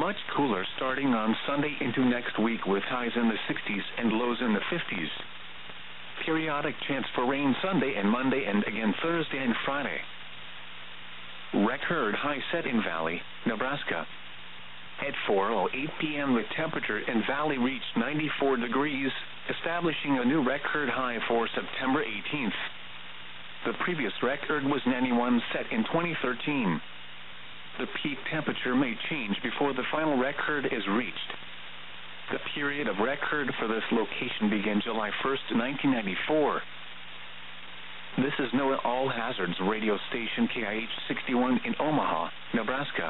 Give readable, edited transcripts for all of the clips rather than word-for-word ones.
much cooler starting on Sunday into next week with highs in the 60s and lows in the 50s. Periodic chance for rain Sunday and Monday and again Thursday and Friday. Record high set in Valley, Nebraska. At 4:08 p.m. the temperature in Valley reached 94 degrees, establishing a new record high for September 18th. The previous record was 91 set in 2013. The peak temperature may change before the final record is reached. The period of record for this location began July 1st, 1994. This is NOAA All Hazards radio station KIH 61 in Omaha, Nebraska.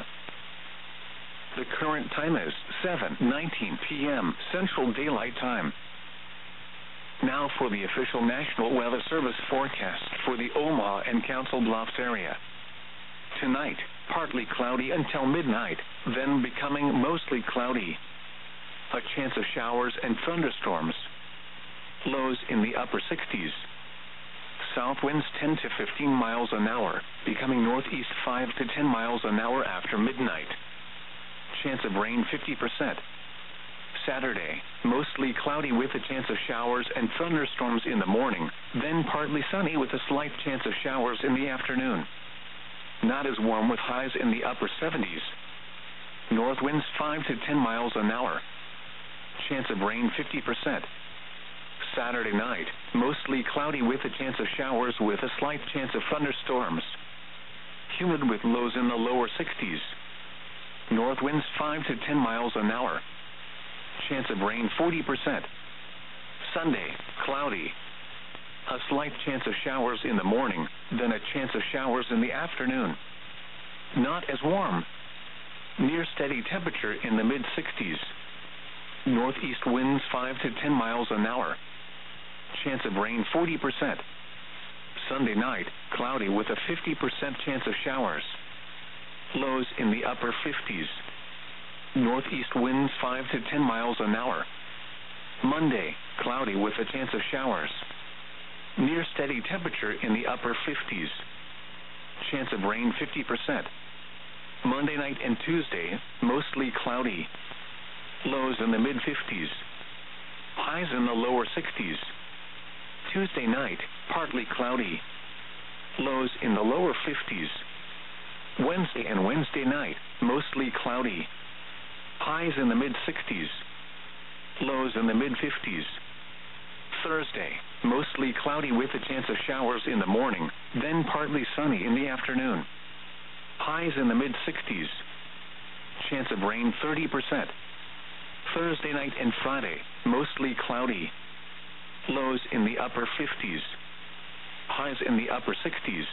The current time is 7:19 p.m. Central Daylight Time. Now for the official National Weather Service forecast for the Omaha and Council Bluffs area. Tonight, partly cloudy until midnight, then becoming mostly cloudy. A chance of showers and thunderstorms. Lows in the upper 60s. South winds 10 to 15 miles an hour, becoming northeast 5 to 10 miles an hour after midnight. Chance of rain 50%. Saturday, mostly cloudy with a chance of showers and thunderstorms in the morning, then partly sunny with a slight chance of showers in the afternoon. Not as warm with highs in the upper 70s. North winds 5 to 10 miles an hour. Chance of rain 50%. Saturday night, mostly cloudy with a chance of showers with a slight chance of thunderstorms. Humid with lows in the lower 60s. North winds 5 to 10 miles an hour. Chance of rain 40%. Sunday, cloudy. A slight chance of showers in the morning, then a chance of showers in the afternoon. Not as warm. Near steady temperature in the mid-60s. Northeast winds 5 to 10 miles an hour. Chance of rain 40%. Sunday night, cloudy with a 50% chance of showers. Lows in the upper 50s. Northeast winds 5 to 10 miles an hour. Monday, cloudy with a chance of showers. Near steady temperature in the upper 50s. Chance of rain 50%. Monday night and Tuesday, mostly cloudy. Lows in the mid-50s. Highs in the lower 60s. Tuesday night, partly cloudy. Lows in the lower 50s. Wednesday and Wednesday night, mostly cloudy. Highs in the mid-60s. Lows in the mid-50s. Thursday, mostly cloudy with a chance of showers in the morning, then partly sunny in the afternoon. Highs in the mid-60s. Chance of rain 30%. Thursday night and Friday, mostly cloudy. Lows in the upper 50s. Highs in the upper 60s.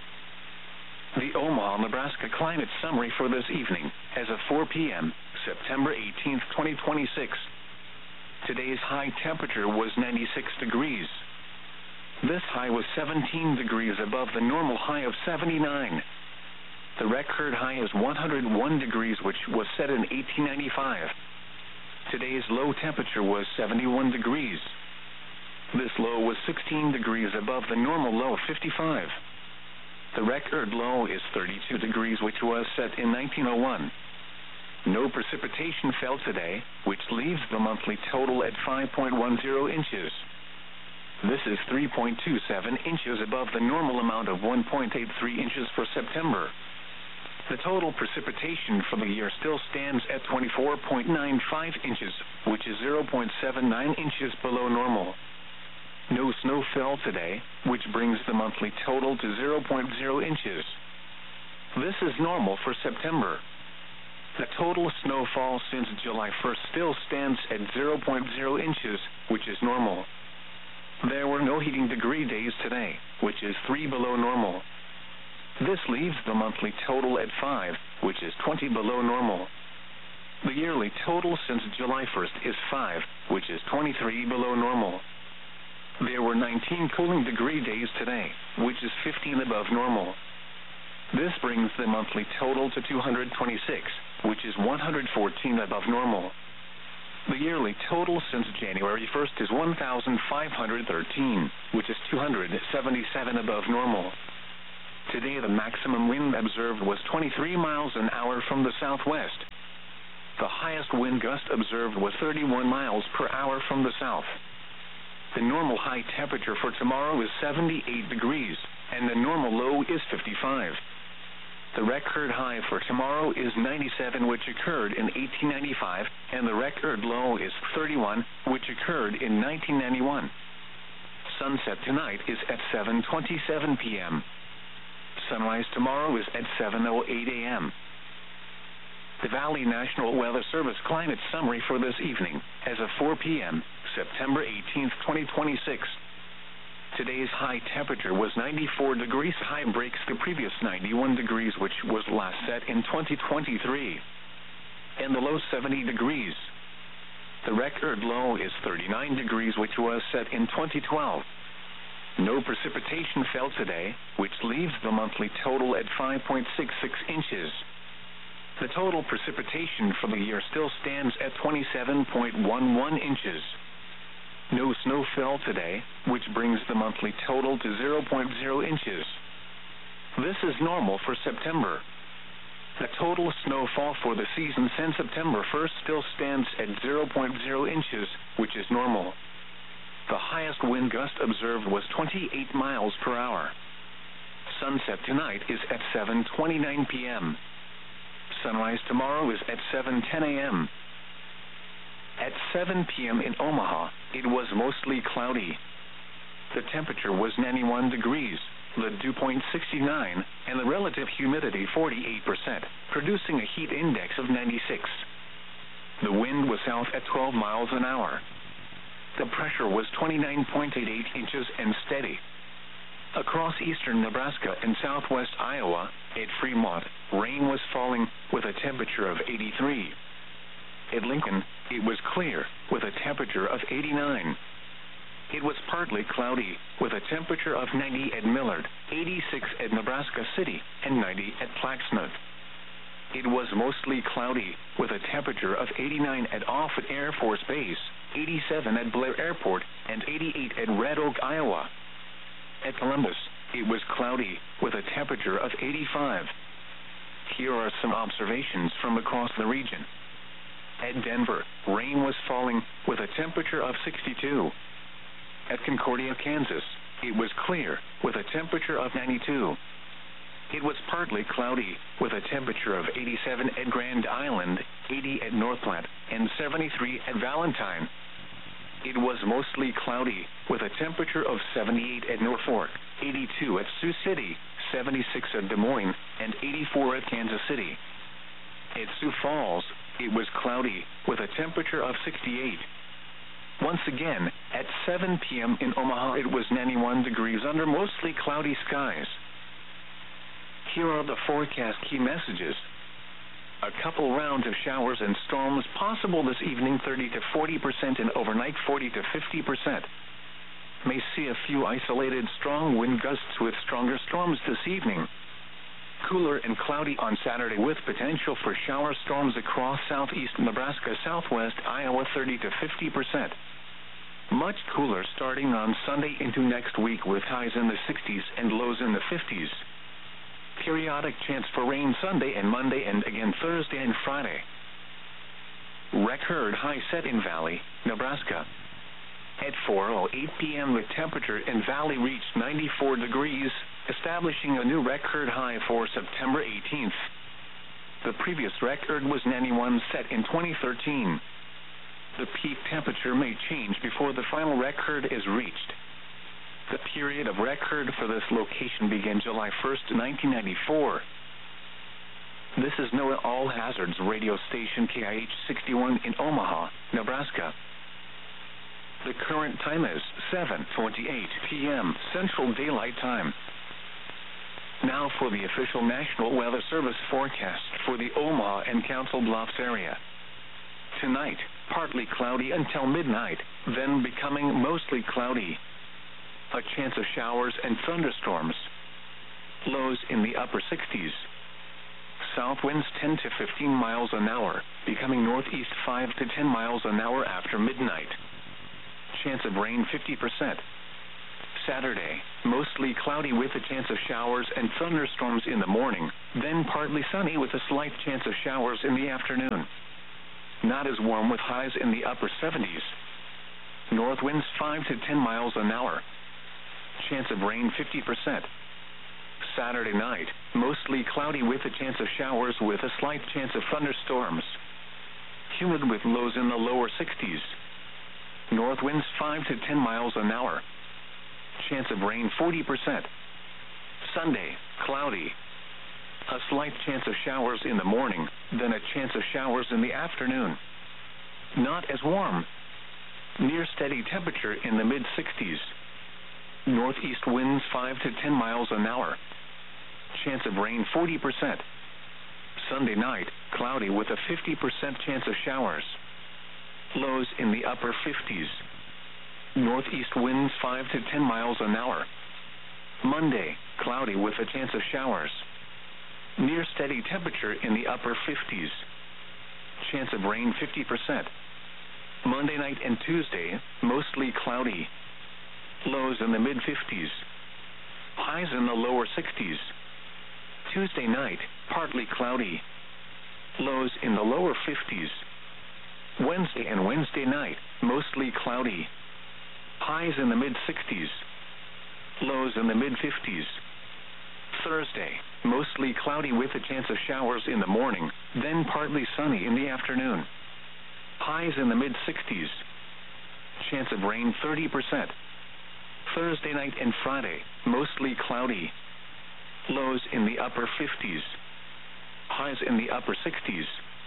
The Omaha, Nebraska climate summary for this evening, as of 4 p.m., September 18th, 2026. Today's high temperature was 96 degrees. This high was 17 degrees above the normal high of 79. The record high is 101 degrees, which was set in 1895. Today's low temperature was 71 degrees. This low was 16 degrees above the normal low of 55. The record low is 32 degrees, which was set in 1901. No precipitation fell today, which leaves the monthly total at 5.10 inches. This is 3.27 inches above the normal amount of 1.83 inches for September. The total precipitation for the year still stands at 24.95 inches, which is 0.79 inches below normal. No snow fell today, which brings the monthly total to 0.0 inches. This is normal for September. The total snowfall since July 1st still stands at 0.0 inches, which is normal. There were no heating degree days today, which is 3 below normal. This leaves the monthly total at 5, which is 20 below normal. The yearly total since July 1st is 5, which is 23 below normal. There were 19 cooling degree days today, which is 15 above normal. This brings the monthly total to 226, which is 114 above normal. The yearly total since January 1st is 1,513, which is 277 above normal. Today the maximum wind observed was 23 miles an hour from the southwest. The highest wind gust observed was 31 miles per hour from the south. The normal high temperature for tomorrow is 78 degrees, and the normal low is 55. The record high for tomorrow is 97, which occurred in 1895, and the record low is 31, which occurred in 1991. Sunset tonight is at 7:27 p.m. Sunrise tomorrow is at 7:08 a.m. The Valley National Weather Service climate summary for this evening, as of 4 p.m., September 18, 2026. Today's high temperature was 94 degrees. High breaks the previous 91 degrees, which was last set in 2023. And the low 70 degrees. The record low is 39 degrees, which was set in 2012. No precipitation fell today, which leaves the monthly total at 5.66 inches. The total precipitation for the year still stands at 27.11 inches. No snow fell today, which brings the monthly total to 0.0 inches. This is normal for September. The total snowfall for the season since September 1st still stands at 0.0 inches, which is normal. The highest wind gust observed was 28 miles per hour. Sunset tonight is at 7:29 p.m. Sunrise tomorrow is at 7:10 a.m. At 7 p.m. in Omaha, it was mostly cloudy. The temperature was 91 degrees, the dew point 69, and the relative humidity 48%, producing a heat index of 96. The wind was south at 12 miles an hour. The pressure was 29.88 inches and steady. Across eastern Nebraska and southwest Iowa, at Fremont, rain was falling with a temperature of 83. At Lincoln, it was clear with a temperature of 89. It was partly cloudy with a temperature of 90 at Millard, 86 at Nebraska City, and 90 at Plaxmouth. It was mostly cloudy with a temperature of 89 at Offutt Air Force Base, 87 at Blair Airport, and 88 at Red Oak, Iowa. At Columbus, it was cloudy with a temperature of 85. Here are some observations from across the region. At Denver, rain was falling with a temperature of 62. At Concordia, Kansas, it was clear with a temperature of 92. It was partly cloudy with a temperature of 87 at Grand Island, 80 at North Platte, and 73 at Valentine. It was mostly cloudy with a temperature of 78 at Norfolk, 82 at Sioux City, 76 at Des Moines, and 84 at Kansas City. At Sioux Falls, it was cloudy with a temperature of 68. Once again, at 7 p.m. in Omaha, it was 91 degrees under mostly cloudy skies. Here are the forecast key messages. A couple rounds of showers and storms possible this evening, 30 to 40%, and overnight 40 to 50%. May see a few isolated strong wind gusts with stronger storms this evening. Cooler and cloudy on Saturday with potential for shower storms across southeast Nebraska, southwest Iowa, 30 to 50%. Much cooler starting on Sunday into next week with highs in the 60s and lows in the 50s. Periodic chance for rain Sunday and Monday, and again Thursday and Friday. Record high set in Valley, Nebraska. At 4:08 p.m. the temperature in Valley reached 94 degrees, establishing a new record high for September 18th. The previous record was 91, set in 2013. The peak temperature may change before the final record is reached. The period of record for this location began July 1st, 1994. This is NOAA All Hazards radio station KIH 61 in Omaha, Nebraska. The current time is 7:28 p.m. Central Daylight Time. Now for the official National Weather Service forecast for the Omaha and Council Bluffs area. Tonight, partly cloudy until midnight, then becoming mostly cloudy. A chance of showers and thunderstorms. Lows in the upper 60s. South winds 10 to 15 miles an hour, becoming northeast 5 to 10 miles an hour after midnight. Chance of rain 50%. Saturday, mostly cloudy with a chance of showers and thunderstorms in the morning, then partly sunny with a slight chance of showers in the afternoon. not as warm with highs in the upper 70s. North winds 5 to 10 miles an hour. Chance of rain 50%. Saturday night, mostly cloudy with a chance of showers with a slight chance of thunderstorms. Humid with lows in the lower 60s. North winds 5 to 10 miles an hour. Chance of rain 40%. Sunday, cloudy. A slight chance of showers in the morning, then a chance of showers in the afternoon. Not as warm. Near steady temperature in the mid-60s. Northeast winds 5 to 10 miles an hour. Chance of rain 40%. Sunday night, cloudy with a 50% chance of showers. Lows in the upper 50s. Northeast winds 5 to 10 miles an hour. Monday, cloudy with a chance of showers. Near steady temperature in the upper 50s. Chance of rain 50%. Monday night and Tuesday, mostly cloudy. Lows in the mid-50s. Highs in the lower 60s. Tuesday night, partly cloudy. Lows in the lower 50s. Wednesday and Wednesday night, mostly cloudy. Highs in the mid-60s. Lows in the mid-50s. Thursday, mostly cloudy with a chance of showers in the morning, then partly sunny in the afternoon. Highs in the mid-60s. Chance of rain 30%. Thursday night and Friday, mostly cloudy. Lows in the upper 50s. Highs in the upper 60s.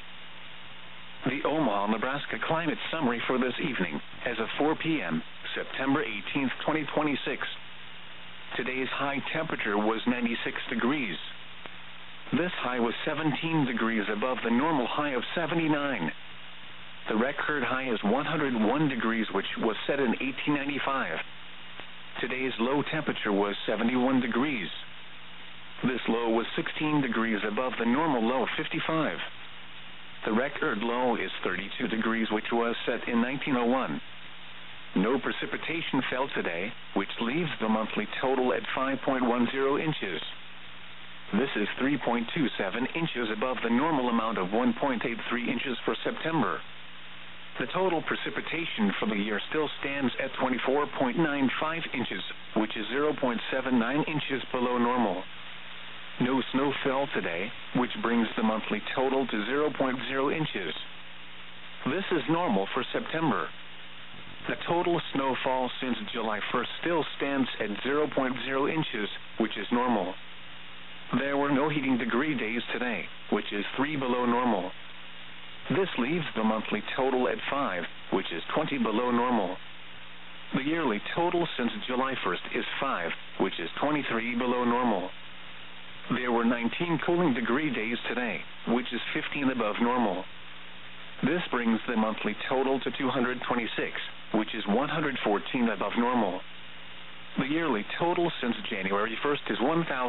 The Omaha, Nebraska climate summary for this evening, as of 4 p.m., September 18th, 2026. Today's high temperature was 96 degrees. This high was 17 degrees above the normal high of 79. The record high is 101 degrees, which was set in 1895. Today's low temperature was 71 degrees. This low was 16 degrees above the normal low of 55. The record low is 32 degrees, which was set in 1901. No precipitation fell today, which leaves the monthly total at 5.10 inches. This is 3.27 inches above the normal amount of 1.83 inches for September. The total precipitation for the year still stands at 24.95 inches, which is 0.79 inches below normal. No snow fell today, which brings the monthly total to 0.0 inches. This is normal for September. The total snowfall since July 1st still stands at 0.0 inches, which is normal. There were no heating degree days today, which is 3 below normal. This leaves the monthly total at 5, which is 20 below normal. The yearly total since July 1st is 5, which is 23 below normal. There were 19 cooling degree days today, which is 15 above normal. This brings the monthly total to 226, which is 114 above normal. The yearly total since January 1st is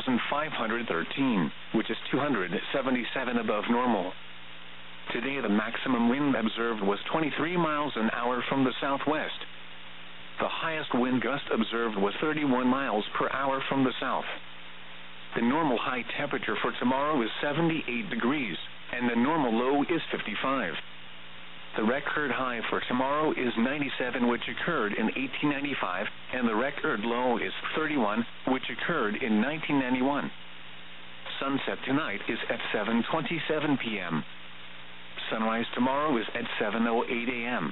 1,513, which is 277 above normal. Today the maximum wind observed was 23 miles an hour from the southwest. The highest wind gust observed was 31 miles per hour from the south. The normal high temperature for tomorrow is 78 degrees, and the normal low is 55. The record high for tomorrow is 97, which occurred in 1895, and the record low is 31, which occurred in 1991. Sunset tonight is at 7:27 p.m. Sunrise tomorrow is at 7:08 a.m.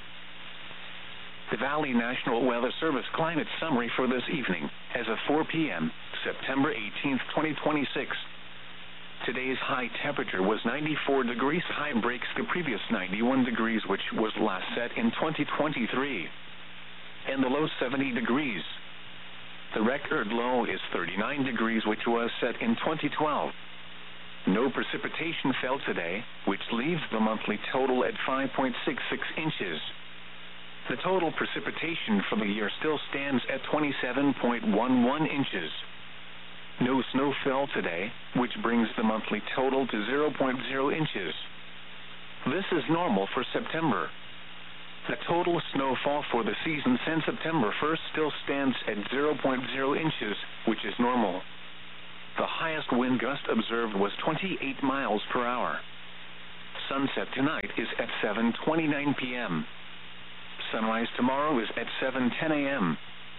The Valley National Weather Service climate summary for this evening, as of 4 p.m., September 18th, 2026. Today's high temperature was 94 degrees. High breaks the previous 91 degrees, which was last set in 2023. And the low 70 degrees. The record low is 39 degrees, which was set in 2012. No precipitation fell today, which leaves the monthly total at 5.66 inches. The total precipitation for the year still stands at 27.11 inches. No snow fell today, which brings the monthly total to 0.0 inches. This is normal for September. The total snowfall for the season since September 1st still stands at 0.0 inches, which is normal. The highest wind gust observed was 28 miles per hour. Sunset tonight is at 7:29 p.m. Sunrise tomorrow is at 7:10 a.m.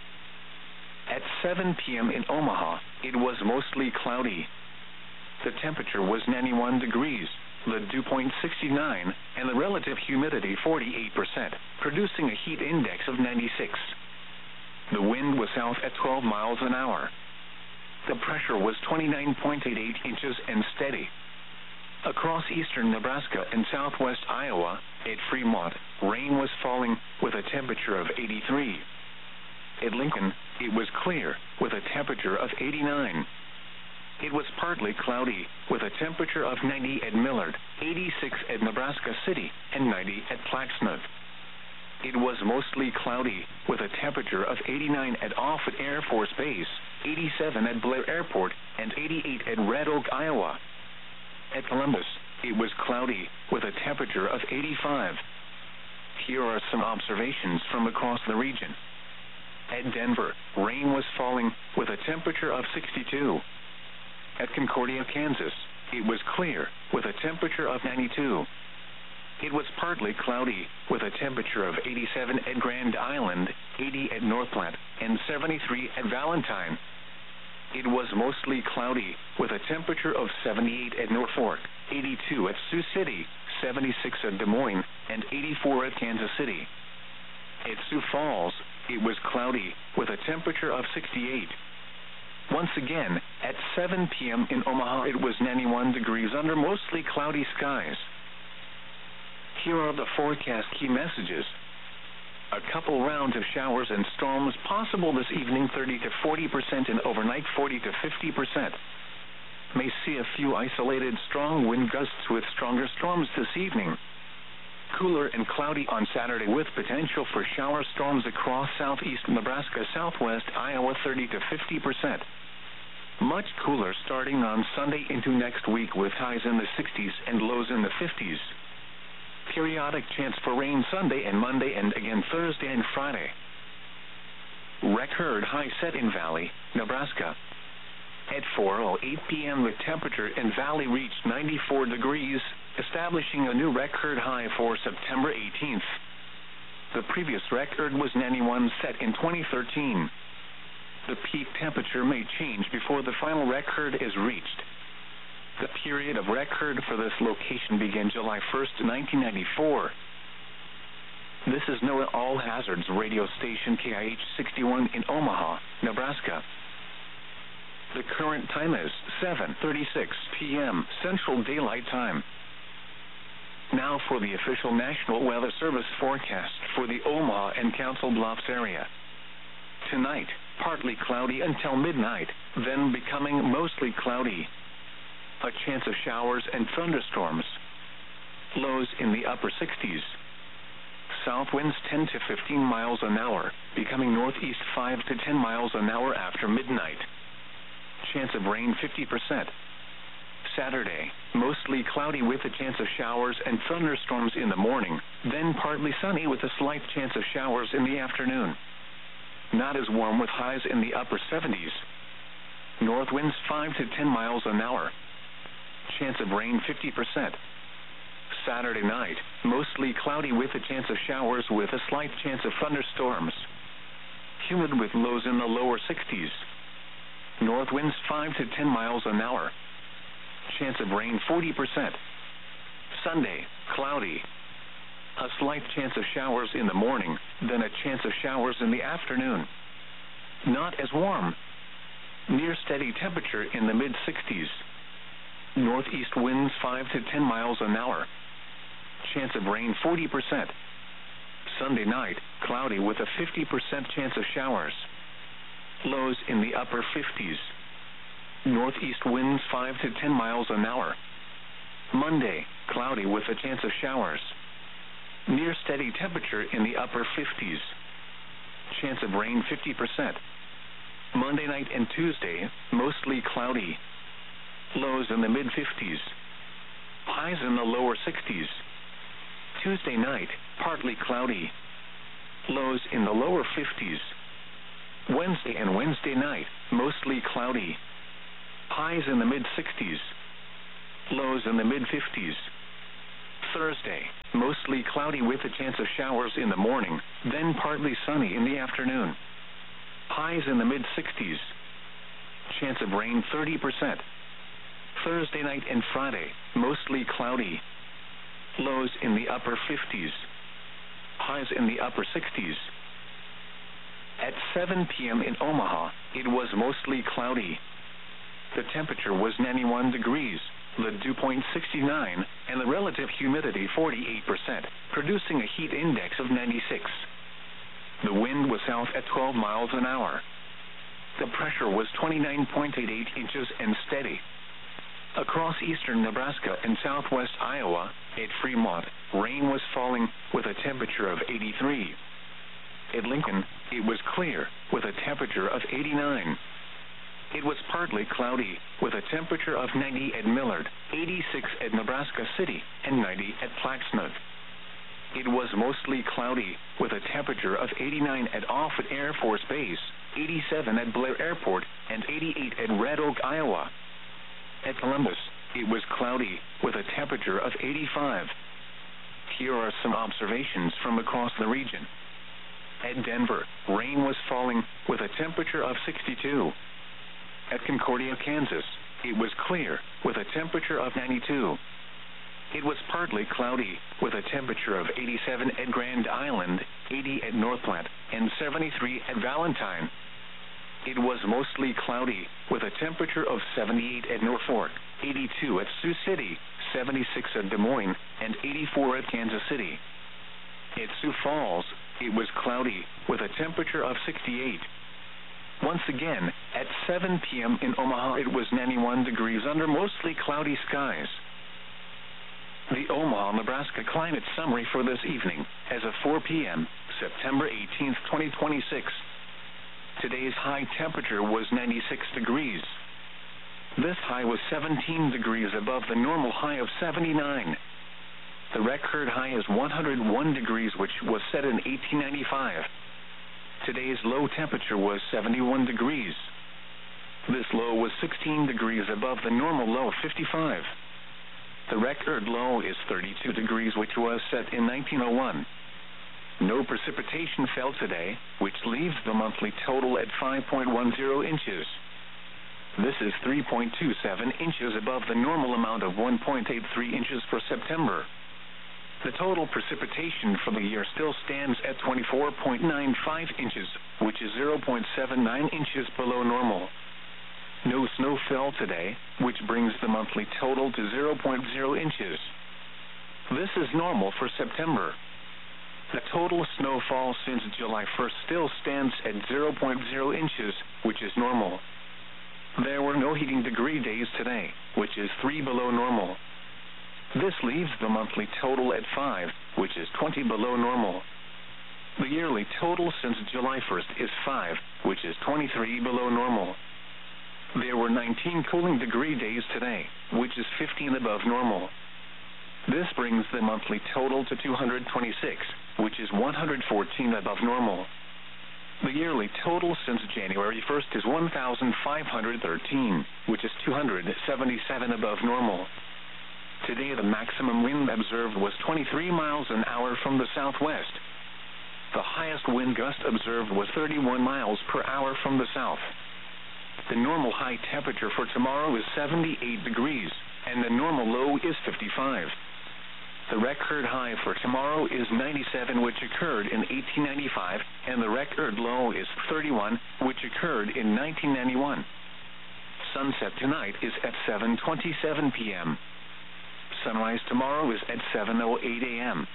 At 7 p.m. in Omaha, it was mostly cloudy. The temperature was 91 degrees, the dew point 69, and the relative humidity 48%, producing a heat index of 96. The wind was south at 12 miles an hour. The pressure was 29.88 inches and steady. Across eastern Nebraska and southwest Iowa, at Fremont, rain was falling with a temperature of 83. At Lincoln, it was clear with a temperature of 89. It was partly cloudy with a temperature of 90 at Millard, 86 at Nebraska City, and 90 at Plattsmouth. It was mostly cloudy with a temperature of 89 at Offutt Air Force Base, 87 at Blair Airport, and 88 at Red Oak, Iowa. At Columbus, it was cloudy with a temperature of 85. Here are some observations from across the region. At Denver, rain was falling with a temperature of 62. At Concordia, Kansas, it was clear with a temperature of 92. It was partly cloudy with a temperature of 87 at Grand Island, 80 at North Platte, and 73 at Valentine. It was mostly cloudy with a temperature of 78 at Norfolk, 82 at Sioux City, 76 at Des Moines, and 84 at Kansas City. At Sioux Falls, it was cloudy with a temperature of 68. Once again, at 7 p.m. in Omaha, it was 91 degrees under mostly cloudy skies. Here are the forecast key messages. A couple rounds of showers and storms possible this evening, 30 to 40%, and overnight 40 to 50%. May see a few isolated strong wind gusts with stronger storms this evening. Cooler and cloudy on Saturday with potential for shower storms across southeast Nebraska, southwest Iowa, 30 to 50%. Much cooler starting on Sunday into next week with highs in the 60s and lows in the 50s. Periodic chance for rain Sunday and Monday, and again Thursday and Friday. Record high set in Valley, Nebraska. At 4:08 p.m. the temperature in Valley reached 94 degrees, establishing a new record high for September 18th. The previous record was 91, set in 2013. The peak temperature may change before the final record is reached. The period of record for this location began July 1st, 1994. This is NOAA All Hazards radio station KIH 61 in Omaha, Nebraska. The current time is 7:36 p.m. Central Daylight Time. Now for the official National Weather Service forecast for the Omaha and Council Bluffs area. Tonight, partly cloudy until midnight, then becoming mostly cloudy. A chance of showers and thunderstorms. Lows in the upper 60s. South winds 10 to 15 miles an hour, becoming northeast 5 to 10 miles an hour after midnight. Chance of rain 50%. Saturday, mostly cloudy with a chance of showers and thunderstorms in the morning, then partly sunny with a slight chance of showers in the afternoon. Not as warm with highs in the upper 70s. North winds 5 to 10 miles an hour. Chance of rain 50%. Saturday night, mostly cloudy with a chance of showers with a slight chance of thunderstorms. Humid with lows in the lower 60s. North winds 5 to 10 miles an hour. Chance of rain 40%. Sunday, cloudy. A slight chance of showers in the morning, then a chance of showers in the afternoon. Not as warm. Near steady temperature in the mid-60s. Northeast winds 5 to 10 miles an hour. Chance of rain 40%. Sunday night, cloudy with a 50% chance of showers. Lows in the upper 50s. Northeast winds 5 to 10 miles an hour. Monday, cloudy with a chance of showers. Near steady temperature in the upper 50s. Chance of rain 50%. Monday night and Tuesday, mostly cloudy. Lows in the mid-50s. Highs in the lower 60s. Tuesday night, partly cloudy. Lows in the lower 50s. Wednesday and Wednesday night, mostly cloudy. Highs in the mid-60s. Lows in the mid-50s. Thursday, mostly cloudy with a chance of showers in the morning, then partly sunny in the afternoon. Highs in the mid-60s. Chance of rain 30%. Thursday night and Friday, mostly cloudy. Lows in the upper 50s. Highs in the upper 60s. At 7 p.m. in Omaha, it was mostly cloudy. The temperature was 91 degrees, the dew point 69, and the relative humidity 48%, producing a heat index of 96. The wind was south at 12 miles an hour. The pressure was 29.88 inches and steady. Across eastern Nebraska and southwest Iowa, at Fremont, rain was falling with a temperature of 83. At Lincoln, it was clear with a temperature of 89. It was partly cloudy with a temperature of 90 at Millard, 86 at Nebraska City, and 90 at Plaxmouth. It was mostly cloudy with a temperature of 89 at Offutt Air Force Base, 87 at Blair Airport, and 88 at Red Oak, Iowa. At Columbus, it was cloudy with a temperature of 85. Here are some observations from across the region. At Denver, rain was falling with a temperature of 62. At Concordia, Kansas, it was clear with a temperature of 92. It was partly cloudy with a temperature of 87 at Grand Island, 80 at North Platte, and 73 at Valentine. It was mostly cloudy with a temperature of 78 at Norfolk, 82 at Sioux City, 76 at Des Moines, and 84 at Kansas City. At Sioux Falls, it was cloudy with a temperature of 68. Once again, at 7 p.m. in Omaha, it was 91 degrees under mostly cloudy skies. The Omaha, Nebraska climate summary for this evening, as of 4 p.m., September 18, 2026. Today's high temperature was 96 degrees. This high was 17 degrees above the normal high of 79. The record high is 101 degrees, which was set in 1895. Today's low temperature was 71 degrees. This low was 16 degrees above the normal low of 55. The record low is 32 degrees, which was set in 1901. No precipitation fell today, which leaves the monthly total at 5.10 inches. This is 3.27 inches above the normal amount of 1.83 inches for September. The total precipitation for the year still stands at 24.95 inches, which is 0.79 inches below normal. No snow fell today, which brings the monthly total to 0.0 inches. This is normal for September. The total snowfall since July 1st still stands at 0.0 inches, which is normal. There were no heating degree days today, which is 3 below normal. This leaves the monthly total at 5, which is 20 below normal. The yearly total since July 1st is 5, which is 23 below normal. There were 19 cooling degree days today, which is 15 above normal. This brings the monthly total to 226, which is 114 above normal. The yearly total since January 1st is 1,513, which is 277 above normal. Today the maximum wind observed was 23 miles an hour from the southwest. The highest wind gust observed was 31 miles per hour from the south. The normal high temperature for tomorrow is 78 degrees, and the normal low is 55. The record high for tomorrow is 97, which occurred in 1895, and the record low is 31, which occurred in 1991. Sunset tonight is at 7:27 p.m. Sunrise tomorrow is at 7:08 a.m.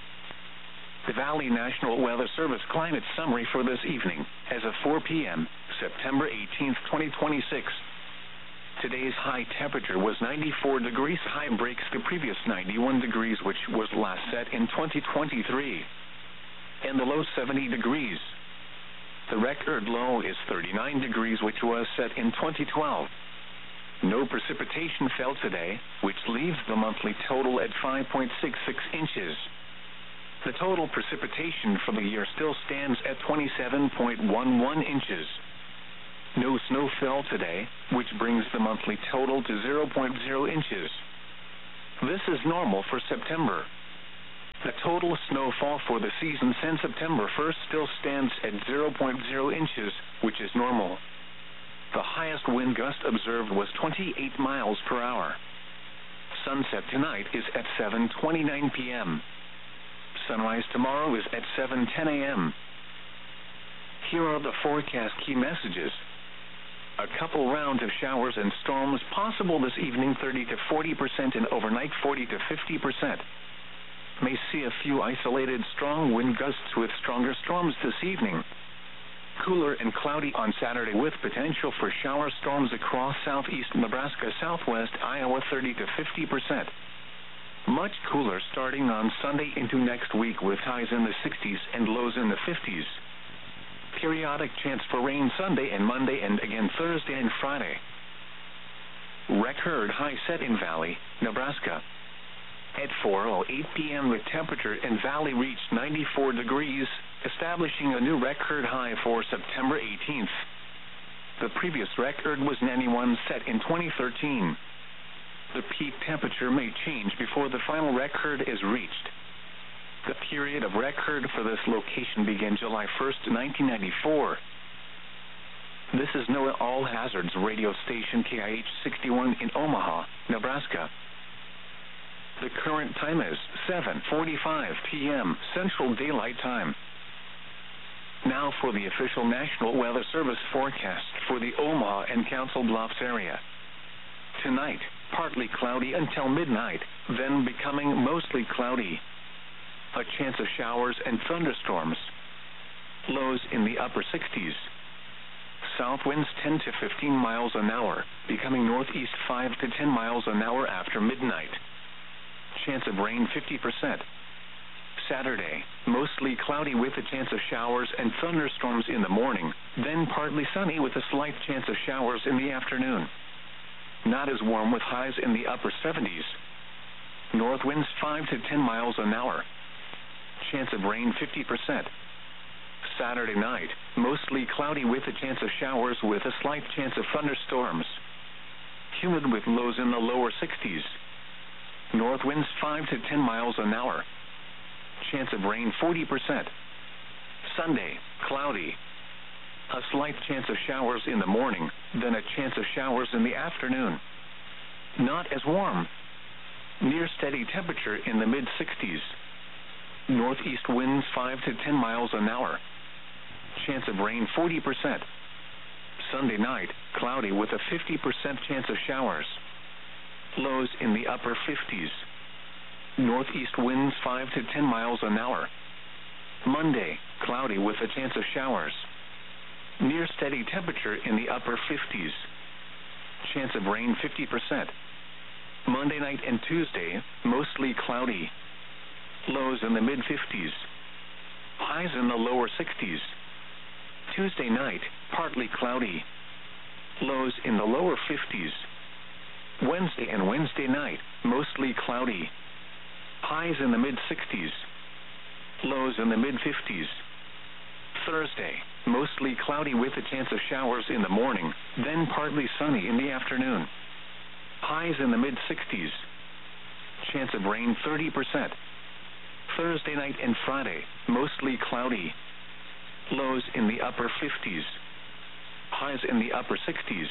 The Valley National Weather Service climate summary for this evening, as of 4 p.m., September 18, 2026. Today's high temperature was 94 degrees. High breaks the previous 91 degrees, which was last set in 2023. And the low 70 degrees. The record low is 39 degrees, which was set in 2012. No precipitation fell today, which leaves the monthly total at 5.66 inches. The total precipitation for the year still stands at 27.11 inches. No snow fell today, which brings the monthly total to 0.0 inches. This is normal for September. The total snowfall for the season since September 1st still stands at 0.0 inches, which is normal. The highest wind gust observed was 28 miles per hour. Sunset tonight is at 7:29 p.m. Sunrise tomorrow is at 7:10 a.m. Here are the forecast key messages. A couple rounds of showers and storms possible this evening, 30 to 40%, and overnight 40 to 50%. May see a few isolated strong wind gusts with stronger storms this evening. Cooler and cloudy on Saturday with potential for shower storms across southeast Nebraska, southwest Iowa, 30 to 50%. Much cooler starting on Sunday into next week with highs in the 60s and lows in the 50s. Periodic chance for rain Sunday and Monday and again Thursday and Friday. Record high set in Valley, Nebraska. At 4:08 p.m. the temperature in Valley reached 94 degrees, establishing a new record high for September 18th. The previous record was 91, set in 2013. The peak temperature may change before the final record is reached. The period of record for this location began July 1st, 1994. This is NOAA All Hazards radio station KIH 61 in Omaha, Nebraska. The current time is 7:45 p.m. Central Daylight Time. Now for the official National Weather Service forecast for the Omaha and Council Bluffs area. Tonight, partly cloudy until midnight, then becoming mostly cloudy. A chance of showers and thunderstorms. Lows in the upper 60s. South winds 10 to 15 miles an hour, becoming northeast 5 to 10 miles an hour after midnight. Chance of rain 50%. Saturday, mostly cloudy with a chance of showers and thunderstorms in the morning, then partly sunny with a slight chance of showers in the afternoon. Not as warm with highs in the upper 70s. North winds 5 to 10 miles an hour. Chance of rain 50%. Saturday night, mostly cloudy with a chance of showers with a slight chance of thunderstorms. Humid with lows in the lower 60s. North winds 5 to 10 miles an hour. Chance of rain 40%. Sunday, cloudy. A slight chance of showers in the morning, then a chance of showers in the afternoon. Not as warm. Near steady temperature in the mid-60s. Northeast winds 5 to 10 miles an hour. Chance of rain 40%. Sunday night, cloudy with a 50% chance of showers. Lows in the upper 50s. Northeast winds 5 to 10 miles an hour. Monday, cloudy with a chance of showers. Near steady temperature in the upper 50s. Chance of rain 50%. Monday night and Tuesday, mostly cloudy. Lows in the mid-50s. Highs in the lower 60s. Tuesday night, partly cloudy. Lows in the lower 50s. Wednesday and Wednesday night, mostly cloudy. Highs in the mid-60s. Lows in the mid-50s. Thursday, mostly cloudy with a chance of showers in the morning, then partly sunny in the afternoon. Highs in the mid-60s. Chance of rain 30%. Thursday night and Friday, mostly cloudy. Lows in the upper 50s. Highs in the upper 60s.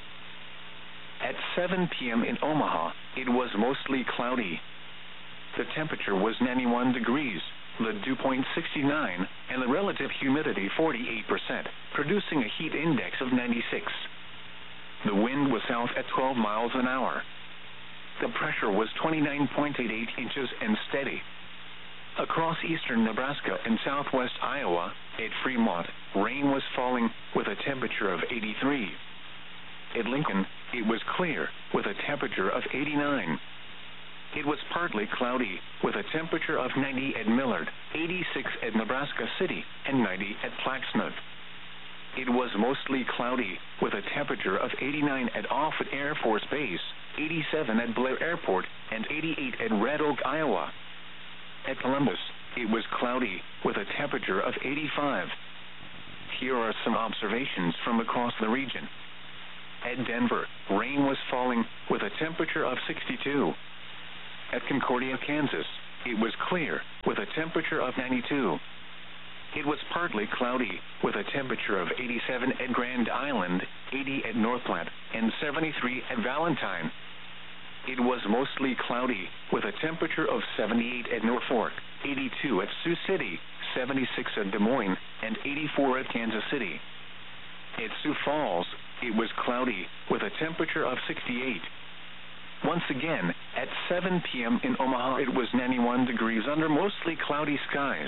At 7 p.m. in Omaha, it was mostly cloudy. The temperature was 91 degrees, the dew point 69, and the relative humidity 48%, producing a heat index of 96. The wind was south at 12 miles an hour. The pressure was 29.88 inches and steady. Across eastern Nebraska and southwest Iowa, at Fremont, rain was falling with a temperature of 83. At Lincoln, it was clear with a temperature of 89. It was partly cloudy with a temperature of 90 at Millard, 86 at Nebraska City, and 90 at Plaxmouth. It was mostly cloudy with a temperature of 89 at Offutt Air Force Base, 87 at Blair Airport, and 88 at Red Oak, Iowa. At Columbus, it was cloudy with a temperature of 85. Here are some observations from across the region. At Denver, rain was falling with a temperature of 62. At Concordia, Kansas, it was clear, with a temperature of 92. It was partly cloudy, with a temperature of 87 at Grand Island, 80 at North Platte, and 73 at Valentine. It was mostly cloudy, with a temperature of 78 at Norfolk, 82 at Sioux City, 76 at Des Moines, and 84 at Kansas City. At Sioux Falls, it was cloudy, with a temperature of 68. Once again, at 7 p.m. in Omaha, it was 91 degrees under mostly cloudy skies.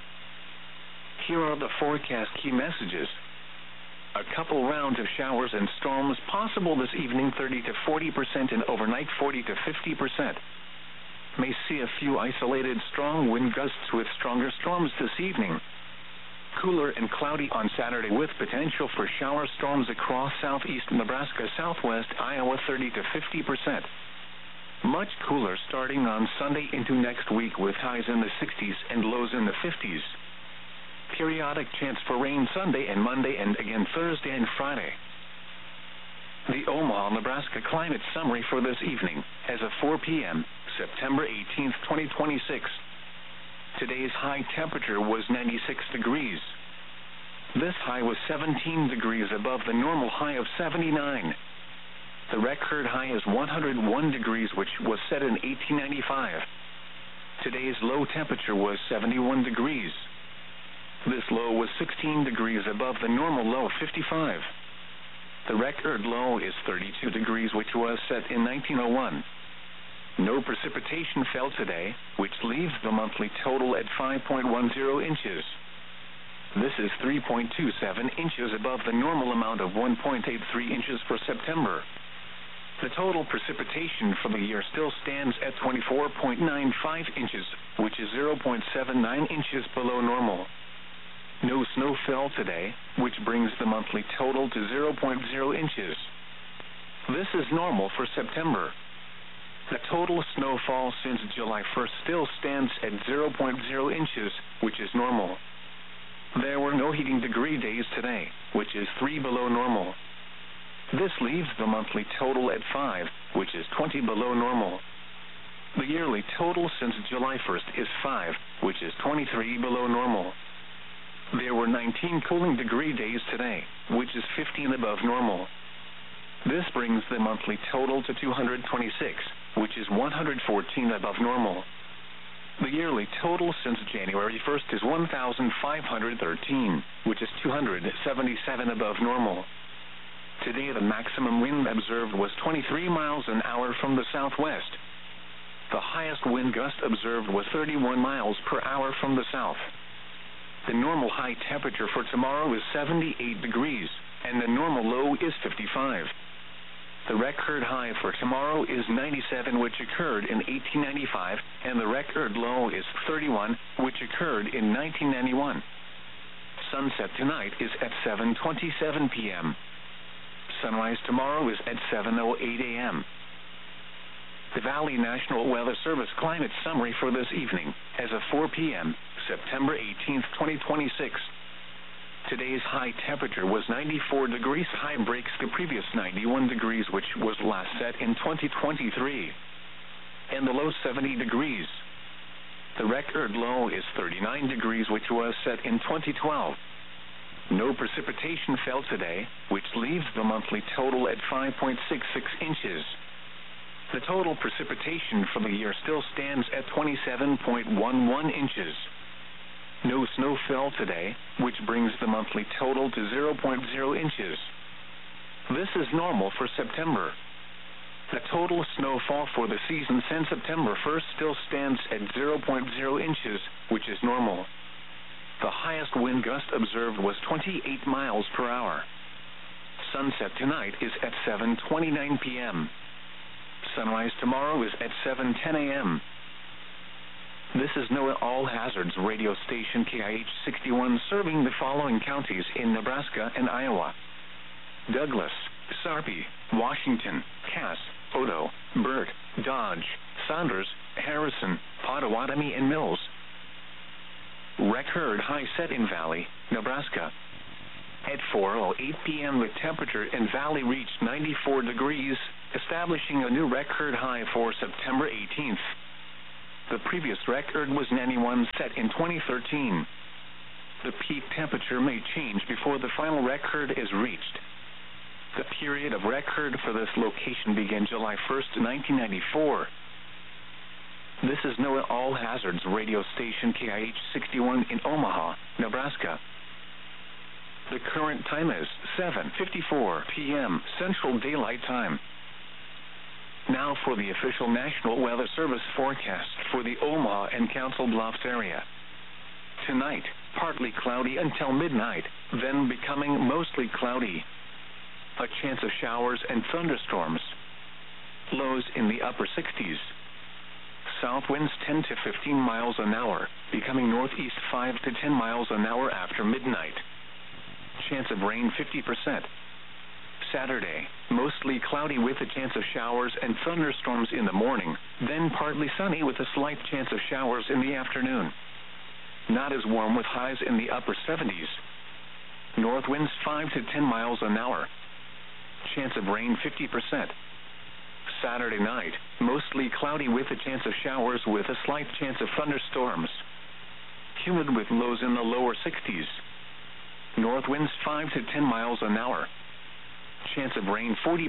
Here are the forecast key messages. A couple rounds of showers and storms possible this evening, 30 to 40%, and overnight 40 to 50%. May see a few isolated strong wind gusts with stronger storms this evening. Cooler and cloudy on Saturday with potential for shower storms across southeast Nebraska, southwest Iowa, 30 to 50%. Much cooler starting on Sunday into next week with highs in the 60s and lows in the 50s. Periodic chance for rain Sunday and Monday, and again Thursday and Friday. The Omaha, Nebraska climate summary for this evening, as of 4 p.m., September 18th, 2026. Today's high temperature was 96 degrees. This high was 17 degrees above the normal high of 79. The record high is 101 degrees, which was set in 1895. Today's low temperature was 71 degrees. This low was 16 degrees above the normal low of 55. The record low is 32 degrees, which was set in 1901. No precipitation fell today, which leaves the monthly total at 5.10 inches. This is 3.27 inches above the normal amount of 1.83 inches for September. The total precipitation for the year still stands at 24.95 inches, which is 0.79 inches below normal. No snow fell today, which brings the monthly total to 0.0 inches. This is normal for September. The total snowfall since July 1st still stands at 0.0 inches, which is normal. There were no heating degree days today, which is 3 below normal. This leaves the monthly total at 5, which is 20 below normal. The yearly total since July 1st is 5, which is 23 below normal. There were 19 cooling degree days today, which is 15 above normal. This brings the monthly total to 226, which is 114 above normal. The yearly total since January 1st is 1,513, which is 277 above normal. Today the maximum wind observed was 23 miles an hour from the southwest. The highest wind gust observed was 31 miles per hour from the south. The normal high temperature for tomorrow is 78 degrees, and the normal low is 55. The record high for tomorrow is 97, which occurred in 1895, and the record low is 31, which occurred in 1991. Sunset tonight is at 7:27 p.m. Sunrise tomorrow is at 7:08 a.m. The Valley National Weather Service climate summary for this evening, as of 4 p.m., September 18th, 2026. Today's high temperature was 94 degrees. High breaks the previous 91 degrees, which was last set in 2023. And the low 70 degrees. The record low is 39 degrees, which was set in 2012. No precipitation fell today, which leaves the monthly total at 5.66 inches. The total precipitation for the year still stands at 27.11 inches. No snow fell today, which brings the monthly total to 0.0 inches. This is normal for September. The total snowfall for the season since September 1st still stands at 0.0 inches, which is normal. The highest wind gust observed was 28 miles per hour. Sunset tonight is at 7:29 p.m. Sunrise tomorrow is at 7:10 a.m. This is NOAA All Hazards radio station KIH 61, serving the following counties in Nebraska and Iowa: Douglas, Sarpy, Washington, Cass, Odo, Burt, Dodge, Saunders, Harrison, Pottawatomie, and Mills. Record high set in Valley, Nebraska. At 4:08 p.m. the temperature in Valley reached 94 degrees, establishing a new record high for September 18th. The previous record was 91 set in 2013. The peak temperature may change before the final record is reached. The period of record for this location began July 1st, 1994. This is NOAA All Hazards radio station KIH 61 in Omaha, Nebraska. The current time is 7:54 p.m. Central Daylight Time. Now for the official National Weather Service forecast for the Omaha and Council Bluffs area. Tonight, partly cloudy until midnight, then becoming mostly cloudy. A chance of showers and thunderstorms. Lows in the upper 60s. South winds 10 to 15 miles an hour, becoming northeast 5 to 10 miles an hour after midnight. Chance of rain 50%. Saturday, mostly cloudy with a chance of showers and thunderstorms in the morning, then partly sunny with a slight chance of showers in the afternoon. Not as warm with highs in the upper 70s. North winds 5 to 10 miles an hour. Chance of rain 50%. Saturday night, mostly cloudy with a chance of showers with a slight chance of thunderstorms. Humid with lows in the lower 60s. North winds 5 to 10 miles an hour. Chance of rain 40%.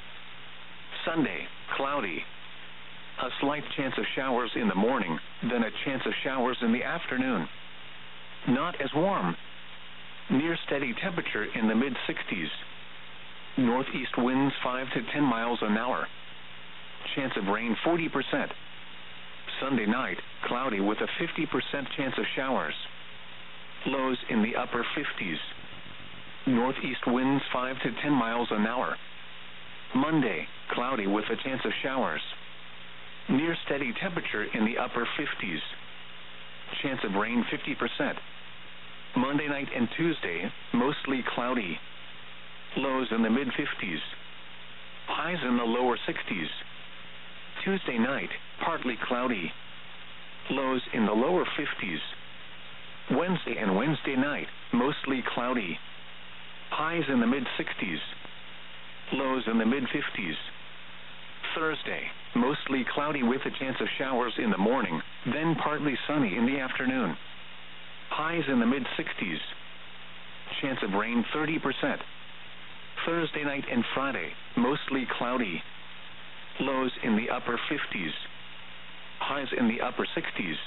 Sunday, cloudy. A slight chance of showers in the morning, then a chance of showers in the afternoon. Not as warm. Near steady temperature in the mid-60s. Northeast winds 5 to 10 miles an hour. Chance of rain 40%. Sunday night, cloudy with a 50% chance of showers. Lows in the upper 50s. Northeast winds 5 to 10 miles an hour. Monday, cloudy with a chance of showers. Near steady temperature in the upper 50s. Chance of rain 50%. Monday night and Tuesday, mostly cloudy. Lows in the mid-50s. Highs in the lower 60s. Tuesday night, partly cloudy. Lows in the lower 50s. Wednesday and Wednesday night, mostly cloudy. Highs in the mid-60s. Lows in the mid-50s. Thursday, mostly cloudy with a chance of showers in the morning, then partly sunny in the afternoon. Highs in the mid-60s. Chance of rain 30%. Thursday night and Friday, mostly cloudy. Lows in the upper 50s. Highs in the upper 60s.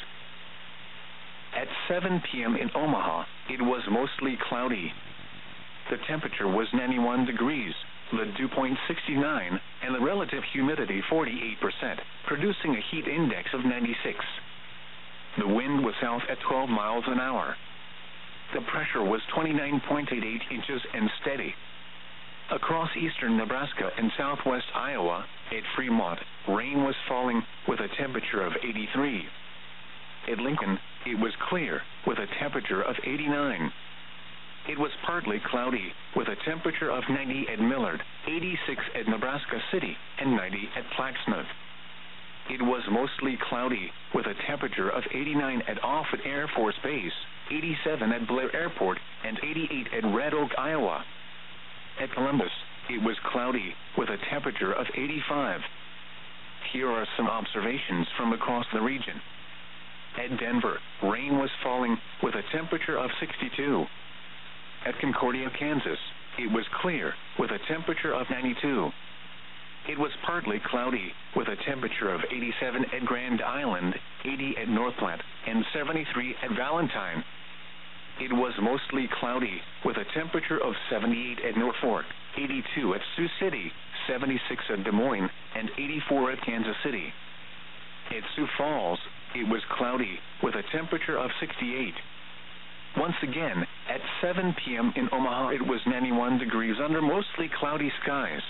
At 7 p.m. in Omaha, it was mostly cloudy. The temperature was 91 degrees, the dew point 69, and the relative humidity 48%, producing a heat index of 96. The wind was south at 12 miles an hour. The pressure was 29.88 inches and steady. Across eastern Nebraska and southwest Iowa, at Fremont, rain was falling with a temperature of 83. At Lincoln, it was clear with a temperature of 89. It was partly cloudy with a temperature of 90 at Millard, 86 at Nebraska City, and 90 at Plattsmouth. It was mostly cloudy with a temperature of 89 at Offutt Air Force Base, 87 at Blair Airport, and 88 at Red Oak, Iowa. At Columbus, it was cloudy with a temperature of 85. Here are some observations from across the region. At Denver, rain was falling with a temperature of 62. At Concordia, Kansas, it was clear with a temperature of 92. It was partly cloudy with a temperature of 87 at Grand Island, 80 at North Platte, and 73 at Valentine. It was mostly cloudy with a temperature of 78 at Norfolk, 82 at Sioux City, 76 at Des Moines, and 84 at Kansas City. At Sioux Falls, it was cloudy with a temperature of 68. Once again, at 7 p.m. in Omaha, it was 91 degrees under mostly cloudy skies.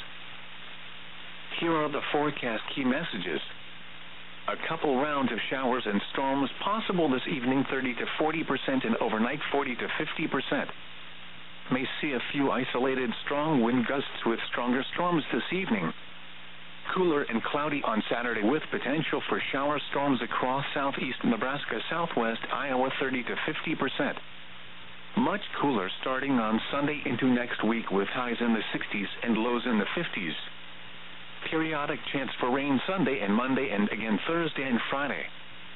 Here are the forecast key messages. A couple rounds of showers and storms possible this evening, 30 to 40%, and overnight 40 to 50%. May see a few isolated strong wind gusts with stronger storms this evening. Cooler and cloudy on Saturday with potential for shower storms across southeast Nebraska, southwest Iowa, 30 to 50%. Much cooler starting on Sunday into next week with highs in the 60s and lows in the 50s. Periodic chance for rain Sunday and Monday and again Thursday and Friday.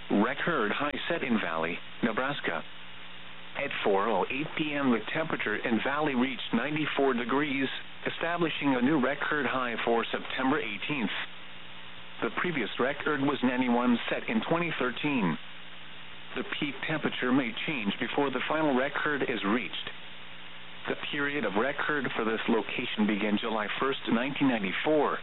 Record high set in Valley, Nebraska. At 4:08 p.m. the temperature in Valley reached 94 degrees, establishing a new record high for September 18th. The previous record was 91 set in 2013. The peak temperature may change before the final record is reached. The period of record for this location began July 1st, 1994.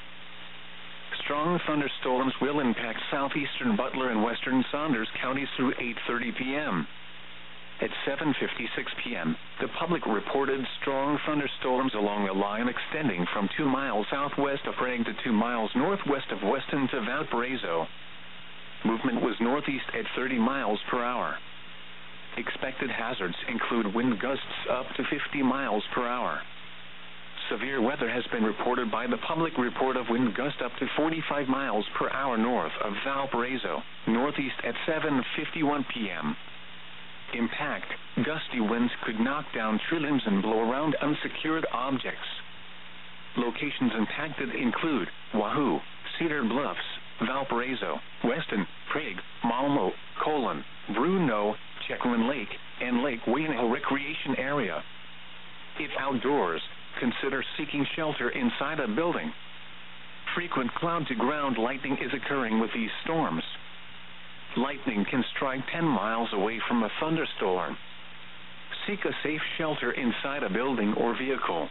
Strong thunderstorms will impact southeastern Butler and western Saunders counties through 8:30 p.m. At 7:56 p.m., the public reported strong thunderstorms along a line extending from 2 miles southwest of Prague to 2 miles northwest of Weston to Valparaiso. Movement was northeast at 30 miles per hour. Expected hazards include wind gusts up to 50 miles per hour. Severe weather has been reported by the public report of wind gust up to 45 miles per hour north of Valparaiso, northeast at 7:51 p.m. Impact: gusty winds could knock down tree limbs and blow around unsecured objects. Locations impacted include Wahoo, Cedar Bluffs, Valparaiso, Weston, Prague, Malmo, Colon, Bruno, Checkland Lake, and Lake Waynehill Recreation Area. If outdoors, consider seeking shelter inside a building. Frequent cloud-to-ground lightning is occurring with these storms. Lightning can strike 10 miles away from a thunderstorm. Seek a safe shelter inside a building or vehicle.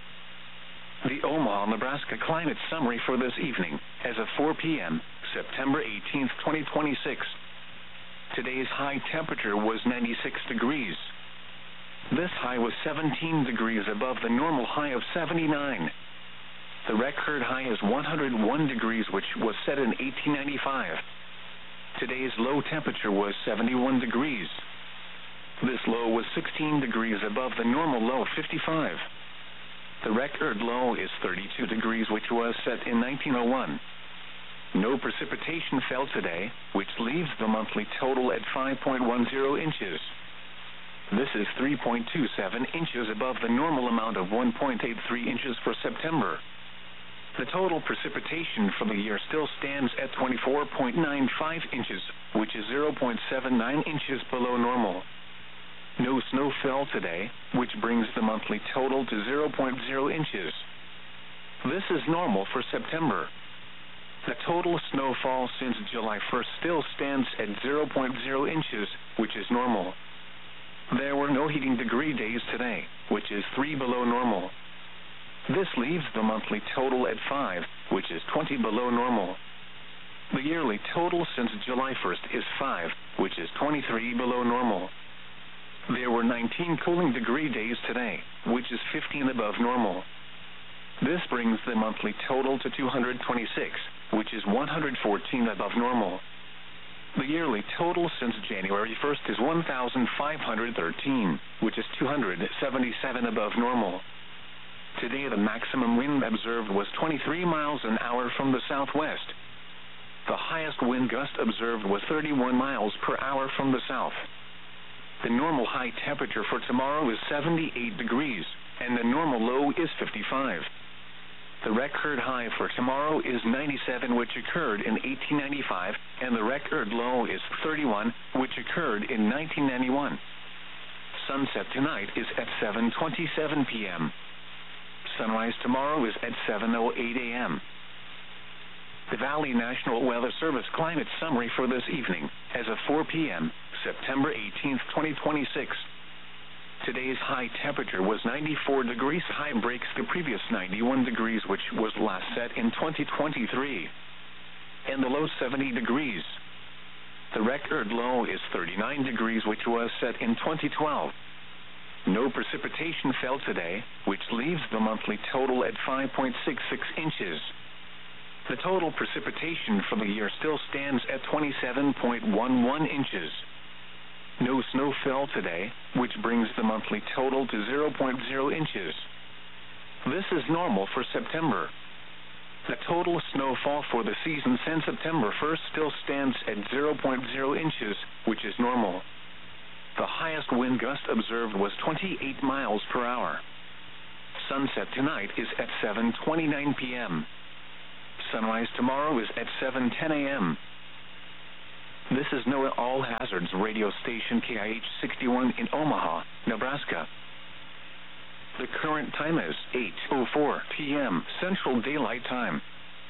The Omaha, Nebraska climate summary for this evening, as of 4 p.m., September 18th, 2026. Today's high temperature was 96 degrees. This high was 17 degrees above the normal high of 79. The record high is 101 degrees, which was set in 1895. Today's low temperature was 71 degrees. This low was 16 degrees above the normal low of 55. The record low is 32 degrees, which was set in 1901. No precipitation fell today, which leaves the monthly total at 5.10 inches. This is 3.27 inches above the normal amount of 1.83 inches for September. The total precipitation for the year still stands at 24.95 inches, which is 0.79 inches below normal. No snow fell today, which brings the monthly total to 0.0 inches. This is normal for September. The total snowfall since July 1st still stands at 0.0 inches, which is normal. There were no heating degree days today, which is 3 below normal. This leaves the monthly total at 5, which is 20 below normal. The yearly total since July 1st is 5, which is 23 below normal. There were 19 cooling degree days today, which is 15 above normal. This brings the monthly total to 226, which is 114 above normal. The yearly total since January 1st is 1,513, which is 277 above normal. Today the maximum wind observed was 23 miles an hour from the southwest. The highest wind gust observed was 31 miles per hour from the south. The normal high temperature for tomorrow is 78 degrees, and the normal low is 55. The record high for tomorrow is 97, which occurred in 1895, and the record low is 31, which occurred in 1991. Sunset tonight is at 7:27 p.m. Sunrise tomorrow is at 7:08 a.m. The Valley National Weather Service climate summary for this evening, as of 4 p.m., September 18th, 2026. Today's high temperature was 94 degrees. High breaks the previous 91 degrees, which was last set in 2023. And the low 70 degrees. The record low is 39 degrees, which was set in 2012. No precipitation fell today, which leaves the monthly total at 5.66 inches. The total precipitation for the year still stands at 27.11 inches. No snow fell today, which brings the monthly total to 0.0 inches. This is normal for September. The total snowfall for the season since September 1st still stands at 0.0 inches, which is normal. The highest wind gust observed was 28 miles per hour. Sunset tonight is at 7:29 p.m. Sunrise tomorrow is at 7:10 a.m. This is NOAA All Hazards radio station KIH 61 in Omaha, Nebraska. The current time is 8:04 p.m. Central Daylight Time.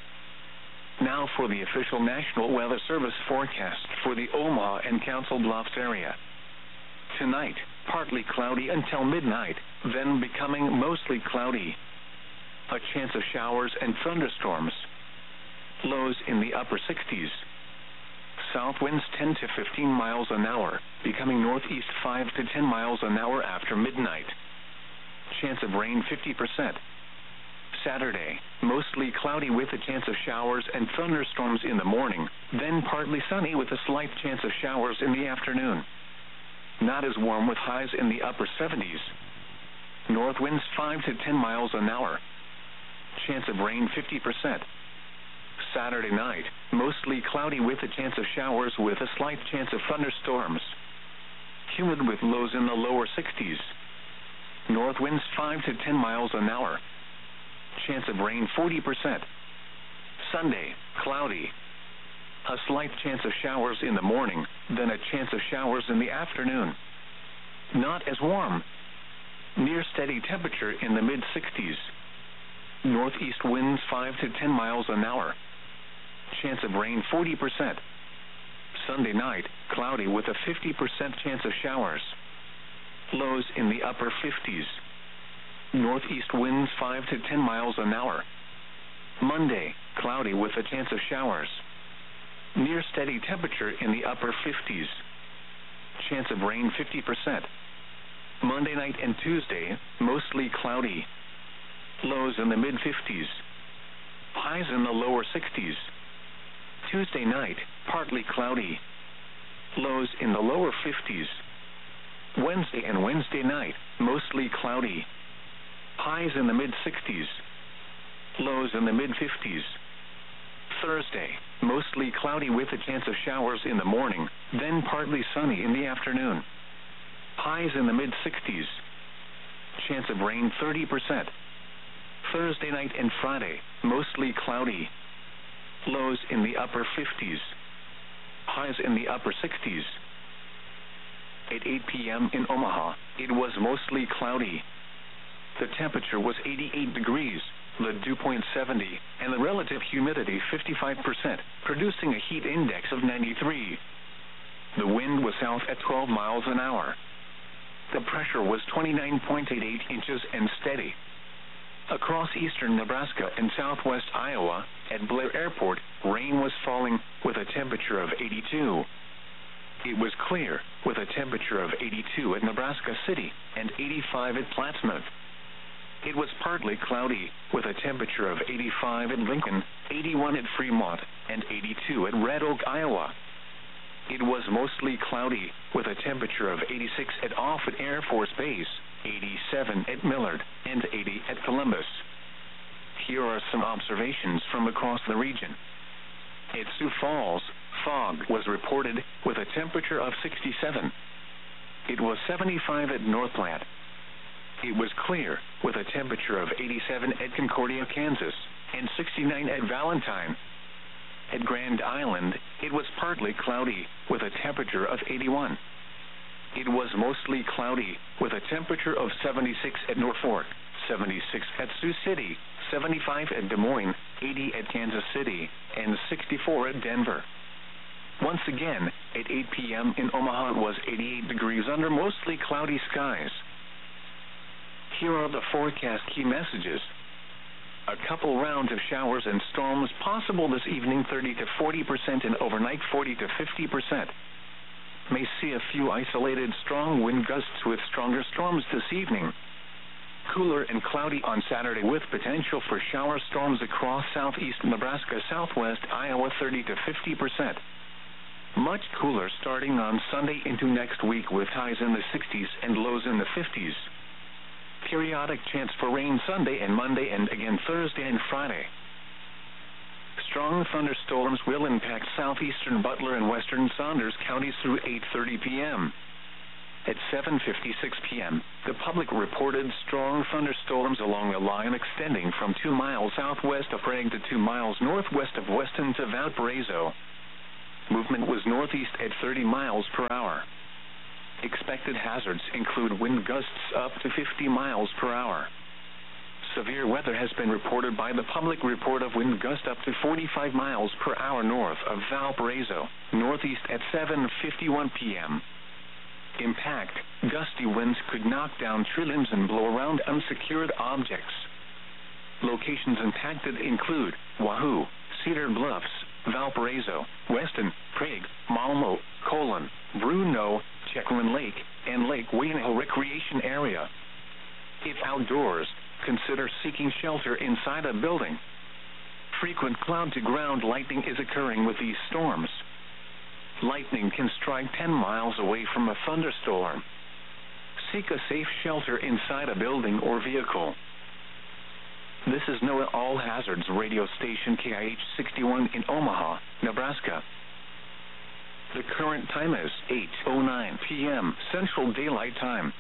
Now for the official National Weather Service forecast for the Omaha and Council Bluffs area. Tonight, partly cloudy until midnight, then becoming mostly cloudy. A chance of showers and thunderstorms. Lows in the upper 60s. South winds 10 to 15 miles an hour, becoming northeast 5 to 10 miles an hour after midnight. Chance of rain 50%. Saturday, mostly cloudy with a chance of showers and thunderstorms in the morning, then partly sunny with a slight chance of showers in the afternoon. Not as warm with highs in the upper 70s. North winds 5 to 10 miles an hour. Chance of rain 50%. Saturday night, mostly cloudy with a chance of showers with a slight chance of thunderstorms. Humid with lows in the lower 60s. North winds 5 to 10 miles an hour. Chance of rain 40%. Sunday, cloudy. A slight chance of showers in the morning, then a chance of showers in the afternoon. Not as warm. Near steady temperature in the mid-60s. Northeast winds 5 to 10 miles an hour. Chance of rain 40%. Sunday night, cloudy with a 50% chance of showers. Lows in the upper 50s. Northeast winds 5 to 10 miles an hour. Monday, cloudy with a chance of showers. Near steady temperature in the upper 50s. Chance of rain 50%. Monday night and Tuesday, mostly cloudy. Lows in the mid-50s. Highs in the lower 60s. Tuesday night, partly cloudy. Lows in the lower 50s. Wednesday and Wednesday night, mostly cloudy. Highs in the mid-60s. Lows in the mid-50s. Thursday, mostly cloudy with a chance of showers in the morning, then partly sunny in the afternoon. Highs in the mid-60s. Chance of rain 30%. Thursday night and Friday, mostly cloudy. Lows in the upper 50s. Highs in the upper 60s. At 8 p.m. in Omaha, it was mostly cloudy. The temperature was 88 degrees, the dew point 70, and the relative humidity 55%, producing a heat index of 93. The wind was south at 12 miles an hour. The pressure was 29.88 inches and steady. Across eastern Nebraska and southwest Iowa, at Blair Airport, rain was falling with a temperature of 82. It was clear with a temperature of 82 at Nebraska City and 85 at Plattsmouth. It was partly cloudy with a temperature of 85 at Lincoln, 81 at Fremont, and 82 at Red Oak, Iowa. It was mostly cloudy with a temperature of 86 at Offutt Air Force Base, 87 at Millard, and 80 at Columbus. Here are some observations from across the region. At Sioux Falls, fog was reported with a temperature of 67. It was 75 at North Platte. It was clear with a temperature of 87 at Concordia, Kansas, and 69 at Valentine. At Grand Island, it was partly cloudy with a temperature of 81. It was mostly cloudy with a temperature of 76 at Norfolk, 76 at Sioux City, 75 at Des Moines, 80 at Kansas City, and 64 at Denver. Once again, at 8 p.m. in Omaha, it was 88 degrees under mostly cloudy skies. Here are the forecast key messages. A couple rounds of showers and storms possible this evening, 30 to 40%, and overnight 40 to 50%. May see a few isolated strong wind gusts with stronger storms this evening. Cooler and cloudy on Saturday with potential for shower storms across southeast Nebraska, southwest Iowa, 30 to 50%. Much cooler starting on Sunday into next week with highs in the 60s and lows in the 50s. Periodic chance for rain Sunday and Monday and again Thursday and Friday. Strong thunderstorms will impact southeastern Butler and western Saunders counties through 8:30 p.m. At 7:56 p.m., the public reported strong thunderstorms along a line extending from 2 miles southwest of Prague to 2 miles northwest of Weston to Valparaiso. Movement was northeast at 30 miles per hour. Expected hazards include wind gusts up to 50 miles per hour. Severe weather has been reported by the public report of wind gust up to 45 miles per hour north of Valparaiso, northeast at 7:51 p.m. Impact: gusty winds could knock down tree limbs and blow around unsecured objects. Locations impacted include Wahoo, Cedar Bluffs, Valparaiso, Weston, Prague, Malmo, Colon, Bruno, Chequelin Lake, and Lake Waynehill Recreation Area. If outdoors, consider seeking shelter inside a building. Frequent cloud-to-ground lightning is occurring with these storms. Lightning can strike 10 miles away from a thunderstorm. Seek a safe shelter inside a building or vehicle. This is NOAA All Hazards radio station KIH 61 in Omaha, Nebraska. The current time is 8:09 p.m. Central Daylight Time.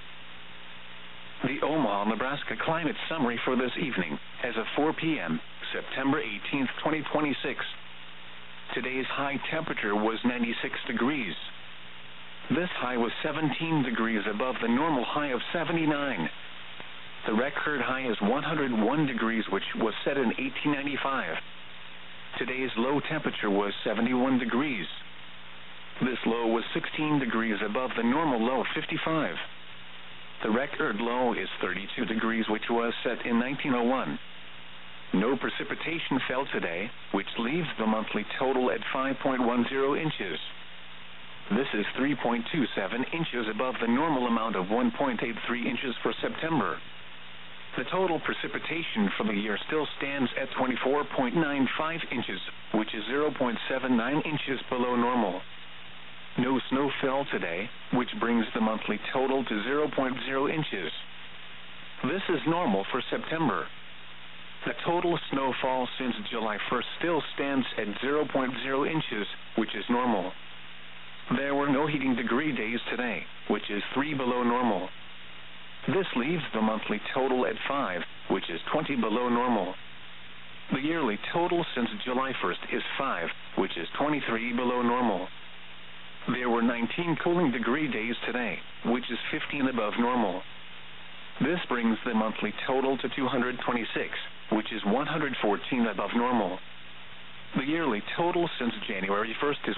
The Omaha, Nebraska climate summary for this evening, as of 4 p.m., September 18, 2026. Today's high temperature was 96 degrees. This high was 17 degrees above the normal high of 79. The record high is 101 degrees, which was set in 1895. Today's low temperature was 71 degrees. This low was 16 degrees above the normal low of 55. The record low is 32 degrees, which was set in 1901. No precipitation fell today, which leaves the monthly total at 5.10 inches. This is 3.27 inches above the normal amount of 1.83 inches for September. The total precipitation for the year still stands at 24.95 inches, which is 0.79 inches below normal. No snow fell today, which brings the monthly total to 0.0 inches. This is normal for September. The total snowfall since July 1st still stands at 0.0 inches, which is normal. There were no heating degree days today, which is 3 below normal. This leaves the monthly total at 5, which is 20 below normal. The yearly total since July 1st is 5, which is 23 below normal. There were 19 cooling degree days today, which is 15 above normal. This brings the monthly total to 226, which is 114 above normal. The yearly total since January 1st is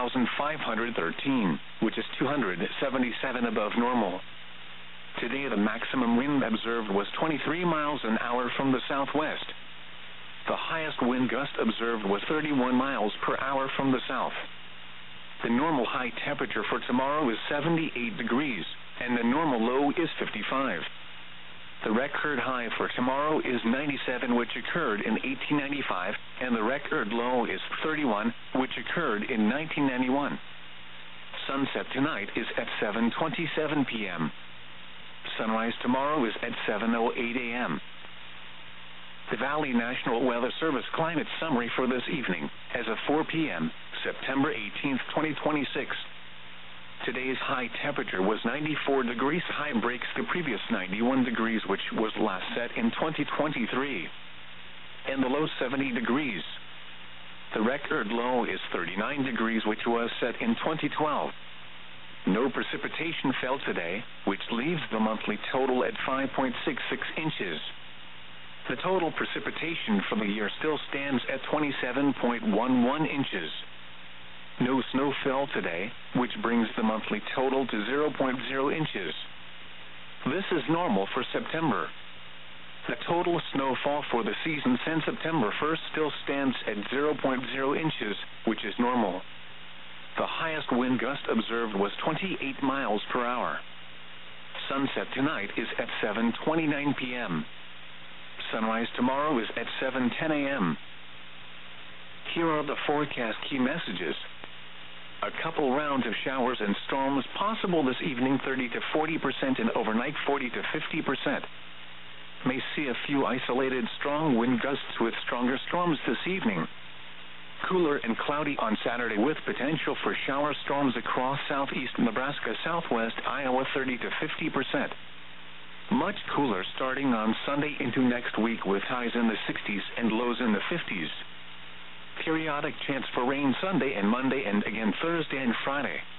1,513, which is 277 above normal. Today the maximum wind observed was 23 miles an hour from the southwest. The highest wind gust observed was 31 miles per hour from the south. The normal high temperature for tomorrow is 78 degrees, and the normal low is 55. The record high for tomorrow is 97, which occurred in 1895, and the record low is 31, which occurred in 1991. Sunset tonight is at 7:27 p.m. Sunrise tomorrow is at 7:08 a.m. The Valley National Weather Service climate summary for this evening, as of 4 p.m., September 18, 2026. Today's high temperature was 94 degrees. High breaks the previous 91 degrees, which was last set in 2023. And the low 70 degrees. The record low is 39 degrees, which was set in 2012. No precipitation fell today, which leaves the monthly total at 5.66 inches. The total precipitation for the year still stands at 27.11 inches. No snow fell today, which brings the monthly total to 0.0 inches. This is normal for September. The total snowfall for the season since September 1st still stands at 0.0 inches, which is normal. The highest wind gust observed was 28 miles per hour. Sunset tonight is at 7:29 p.m. Sunrise tomorrow is at 7:10 a.m. Here are the forecast key messages. A couple rounds of showers and storms possible this evening, 30 to 40%, and overnight 40 to 50%. May see a few isolated strong wind gusts with stronger storms this evening. Cooler and cloudy on Saturday with potential for shower storms across southeast Nebraska, southwest Iowa, 30 to 50%. Much cooler starting on Sunday into next week with highs in the 60s and lows in the 50s. Periodic chance for rain Sunday and Monday and again Thursday and Friday.